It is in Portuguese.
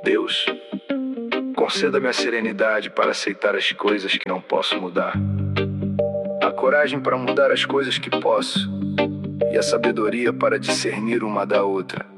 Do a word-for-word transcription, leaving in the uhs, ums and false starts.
Deus, conceda-me a serenidade para aceitar as coisas que não posso mudar, a coragem para mudar as coisas que posso, e a sabedoria para discernir uma da outra.